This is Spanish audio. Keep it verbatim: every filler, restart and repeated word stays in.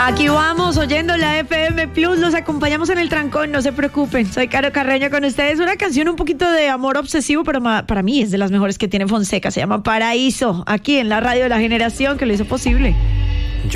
Aquí vamos, oyendo la F M Plus, los acompañamos en el trancón, no se preocupen. Soy Caro Carreño con ustedes. Una canción un poquito de amor obsesivo, pero ma- para mí es de las mejores que tiene Fonseca. Se llama Paraíso, aquí en la radio de la generación que lo hizo posible.